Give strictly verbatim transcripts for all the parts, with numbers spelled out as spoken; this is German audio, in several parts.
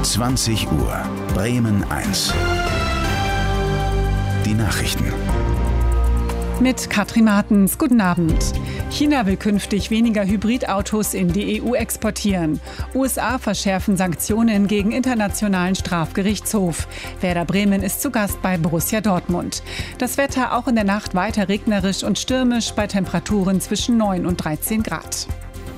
zwanzig Uhr, Bremen eins. Die Nachrichten. Mit Katrin Martens. Guten Abend. China will künftig weniger Hybridautos in die E U exportieren. U S A verschärfen Sanktionen gegen Internationalen Strafgerichtshof. Werder Bremen ist zu Gast bei Borussia Dortmund. Das Wetter auch in der Nacht weiter regnerisch und stürmisch bei Temperaturen zwischen neun und dreizehn Grad.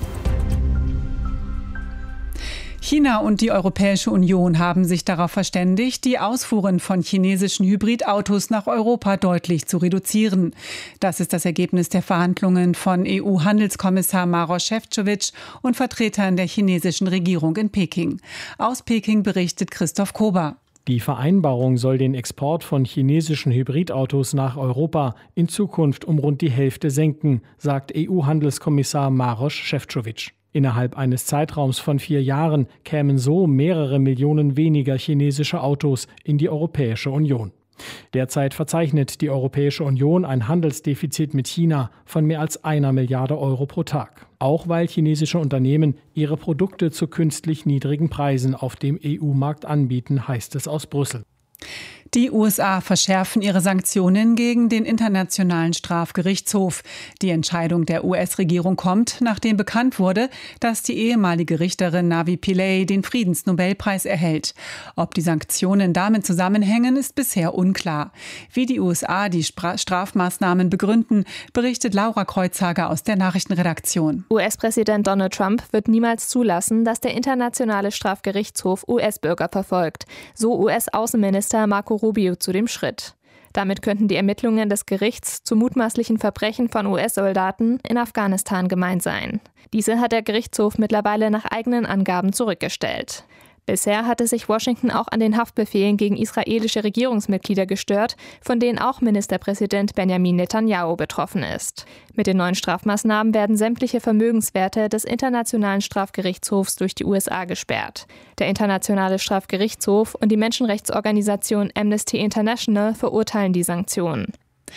China und die Europäische Union haben sich darauf verständigt, die Ausfuhren von chinesischen Hybridautos nach Europa deutlich zu reduzieren. Das ist das Ergebnis der Verhandlungen von E U-Handelskommissar Maroš Šefčovič und Vertretern der chinesischen Regierung in Peking. Aus Peking berichtet Christoph Kober. Die Vereinbarung soll den Export von chinesischen Hybridautos nach Europa in Zukunft um rund die Hälfte senken, sagt E U-Handelskommissar Maroš Šefčovič. Innerhalb eines Zeitraums von vier Jahren kämen so mehrere Millionen weniger chinesische Autos in die Europäische Union. Derzeit verzeichnet die Europäische Union ein Handelsdefizit mit China von mehr als einer Milliarde Euro pro Tag. Auch weil chinesische Unternehmen ihre Produkte zu künstlich niedrigen Preisen auf dem E U-Markt anbieten, heißt es aus Brüssel. Die U S A verschärfen ihre Sanktionen gegen den Internationalen Strafgerichtshof. Die Entscheidung der U S-Regierung kommt, nachdem bekannt wurde, dass die ehemalige Richterin Navi Pillay den Friedensnobelpreis erhält. Ob die Sanktionen damit zusammenhängen, ist bisher unklar. Wie die U S A die Strafmaßnahmen begründen, berichtet Laura Kreuzhager aus der Nachrichtenredaktion. U S-Präsident Donald Trump wird niemals zulassen, dass der Internationale Strafgerichtshof U S-Bürger verfolgt. So U S-Außenminister Marco Rubio zu dem Schritt. Damit könnten die Ermittlungen des Gerichts zu mutmaßlichen Verbrechen von U S-Soldaten in Afghanistan gemeint sein. Diese hat der Gerichtshof mittlerweile nach eigenen Angaben zurückgestellt. Bisher hatte sich Washington auch an den Haftbefehlen gegen israelische Regierungsmitglieder gestört, von denen auch Ministerpräsident Benjamin Netanyahu betroffen ist. Mit den neuen Strafmaßnahmen werden sämtliche Vermögenswerte des Internationalen Strafgerichtshofs durch die U S A gesperrt. Der Internationale Strafgerichtshof und die Menschenrechtsorganisation Amnesty International verurteilen die Sanktionen.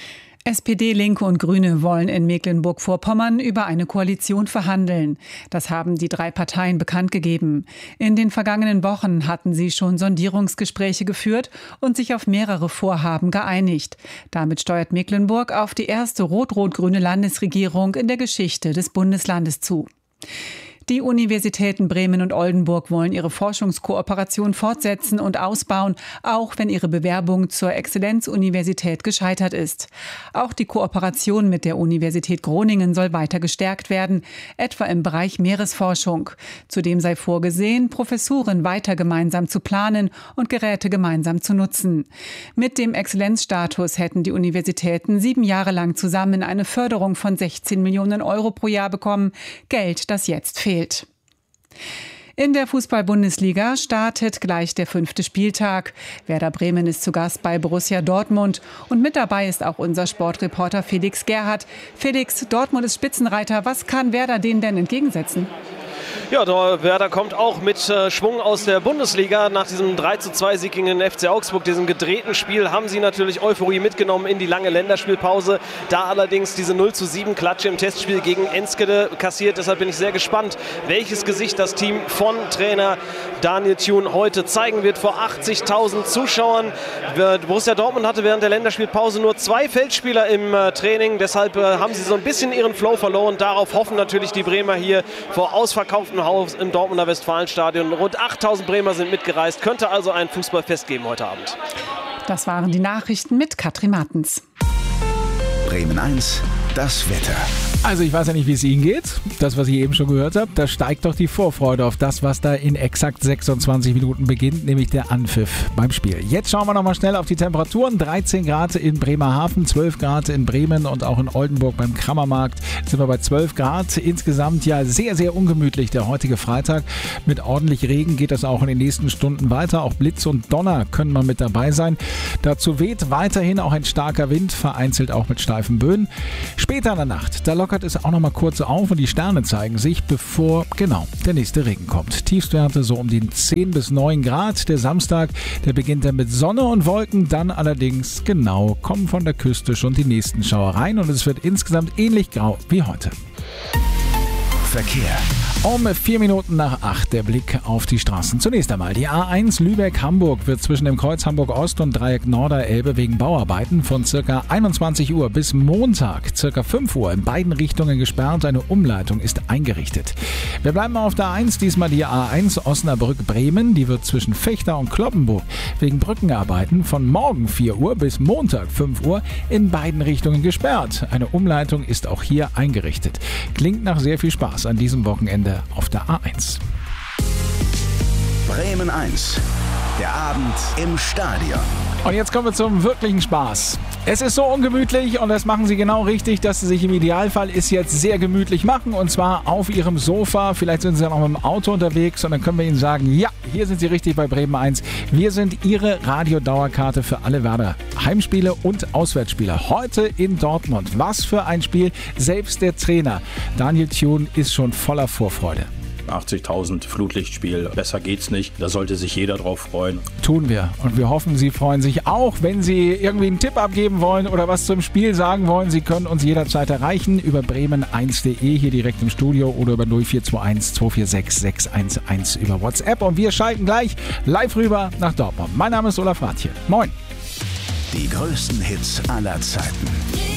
S P D, Linke und Grüne wollen in Mecklenburg-Vorpommern über eine Koalition verhandeln. Das haben die drei Parteien bekannt gegeben. In den vergangenen Wochen hatten sie schon Sondierungsgespräche geführt und sich auf mehrere Vorhaben geeinigt. Damit steuert Mecklenburg auf die erste rot-rot-grüne Landesregierung in der Geschichte des Bundeslandes zu. Die Universitäten Bremen und Oldenburg wollen ihre Forschungskooperation fortsetzen und ausbauen, auch wenn ihre Bewerbung zur Exzellenzuniversität gescheitert ist. Auch die Kooperation mit der Universität Groningen soll weiter gestärkt werden, etwa im Bereich Meeresforschung. Zudem sei vorgesehen, Professuren weiter gemeinsam zu planen und Geräte gemeinsam zu nutzen. Mit dem Exzellenzstatus hätten die Universitäten sieben Jahre lang zusammen eine Förderung von sechzehn Millionen Euro pro Jahr bekommen, Geld, das jetzt fehlt. In der Fußball-Bundesliga startet gleich der fünfte Spieltag. Werder Bremen ist zu Gast bei Borussia Dortmund und mit dabei ist auch unser Sportreporter Felix Gerhardt. Felix, Dortmund ist Spitzenreiter. Was kann Werder denen denn entgegensetzen? Ja, der Werder kommt auch mit äh, Schwung aus der Bundesliga. Nach diesem drei zu zwei Sieg gegen den F C Augsburg, diesem gedrehten Spiel, haben sie natürlich Euphorie mitgenommen in die lange Länderspielpause. Da allerdings diese null zu sieben Klatsche im Testspiel gegen Enschede kassiert. Deshalb bin ich sehr gespannt, welches Gesicht das Team von Trainer Daniel Thune heute zeigen wird vor achtzigtausend Zuschauern. Borussia Dortmund hatte während der Länderspielpause nur zwei Feldspieler im äh, Training. Deshalb äh, haben sie so ein bisschen ihren Flow verloren. Darauf hoffen natürlich die Bremer hier vor ausverkauftem Haus im Dortmunder Westfalenstadion. Rund achttausend Bremer sind mitgereist. Könnte also ein Fußballfest geben heute Abend. Das waren die Nachrichten mit Katrin Martens. Bremen eins, das Wetter. Also ich weiß ja nicht, wie es Ihnen geht. Das, was ich eben schon gehört habe, da steigt doch die Vorfreude auf das, was da in exakt sechsundzwanzig Minuten beginnt, nämlich der Anpfiff beim Spiel. Jetzt schauen wir nochmal schnell auf die Temperaturen. dreizehn Grad in Bremerhaven, zwölf Grad in Bremen und auch in Oldenburg beim Krammermarkt sind wir bei zwölf Grad. Insgesamt ja sehr, sehr ungemütlich der heutige Freitag. Mit ordentlich Regen geht das auch in den nächsten Stunden weiter. Auch Blitz und Donner können mal mit dabei sein. Dazu weht weiterhin auch ein starker Wind, vereinzelt auch mit steifen Böen. Später in der Nacht, da lockert es auch noch mal kurz auf und die Sterne zeigen sich, bevor genau der nächste Regen kommt. Tiefstwerte so um die zehn bis neun Grad. Der Samstag, der beginnt dann mit Sonne und Wolken, dann allerdings genau kommen von der Küste schon die nächsten Schauereien und es wird insgesamt ähnlich grau wie heute. Verkehr. Um vier Minuten nach acht der Blick auf die Straßen. Zunächst einmal die A eins Lübeck-Hamburg wird zwischen dem Kreuz Hamburg-Ost und Dreieck Norderelbe wegen Bauarbeiten von ca. einundzwanzig Uhr bis Montag ca. fünf Uhr in beiden Richtungen gesperrt. Eine Umleitung ist eingerichtet. Wir bleiben auf der A eins, diesmal die A eins Osnabrück-Bremen. Die wird zwischen Vechta und Cloppenburg wegen Brückenarbeiten von morgen vier Uhr bis Montag fünf Uhr in beiden Richtungen gesperrt. Eine Umleitung ist auch hier eingerichtet. Klingt nach sehr viel Spaß an diesem Wochenende auf der A eins. Bremen eins. Der Abend im Stadion. Und jetzt kommen wir zum wirklichen Spaß. Es ist so ungemütlich und das machen Sie genau richtig, dass Sie sich im Idealfall ist jetzt sehr gemütlich machen und zwar auf Ihrem Sofa. Vielleicht sind Sie ja noch mit dem Auto unterwegs und dann können wir Ihnen sagen, ja, hier sind Sie richtig bei Bremen eins. Wir sind Ihre Radiodauerkarte für alle Werder Heimspiele und Auswärtsspiele. Heute in Dortmund. Was für ein Spiel. Selbst der Trainer Daniel Thune ist schon voller Vorfreude. achtzigtausend Flutlichtspiel, besser geht's nicht. Da sollte sich jeder drauf freuen. Tun wir. Und wir hoffen, Sie freuen sich auch. Wenn Sie irgendwie einen Tipp abgeben wollen oder was zum Spiel sagen wollen, Sie können uns jederzeit erreichen über bremen eins punkt de hier direkt im Studio oder über null vier zwei eins zwei vier sechs sechs eins eins über WhatsApp. Und wir schalten gleich live rüber nach Dortmund. Mein Name ist Olaf Rathje. Moin. Die größten Hits aller Zeiten.